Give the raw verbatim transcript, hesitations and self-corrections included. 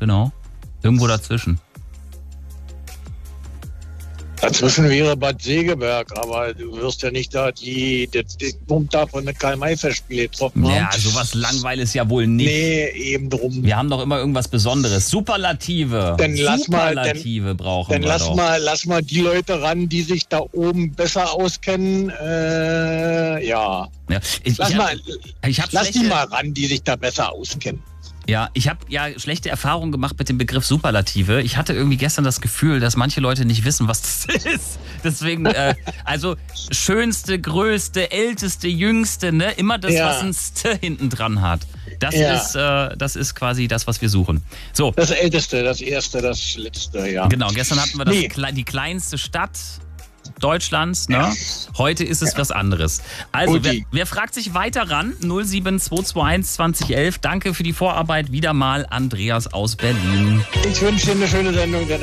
genau. Irgendwo dazwischen. Dazwischen wäre Bad Segeberg, aber du wirst ja nicht da die, die, die Punkt da von den Karl-May-Festspiele getroffen haben. Ja, sowas langweilig ist ja wohl nicht. Nee, eben drum. Wir haben doch immer irgendwas Besonderes. Superlative. Dann lass mal, Superlative dann, brauchen dann wir lass doch. mal, lass mal die Leute ran, die sich da oben besser auskennen. Äh, ja. Ja, ich, Lass, ich mal, hab, ich hab lass schlechte, die mal ran, die sich da besser auskennen. Ja, ich habe ja schlechte Erfahrungen gemacht mit dem Begriff Superlative. Ich hatte irgendwie gestern das Gefühl, dass manche Leute nicht wissen, was das ist. Deswegen, äh, also schönste, größte, älteste, jüngste, ne? Immer das, Ja. was ein St hinten dran hat. Das, Ja. ist, äh, das ist quasi das, was wir suchen. So, Das Älteste, das Erste, das Letzte, ja. genau, gestern hatten wir das, Nee. Kle- die kleinste Stadt Deutschlands, ne? Heute ist es was anderes. Also, wer, Udi. wer fragt sich weiter ran? null sieben zwei zwei eins zwanzig elf. Danke für die Vorarbeit. Wieder mal Andreas aus Berlin. Ich wünsche dir eine schöne Sendung.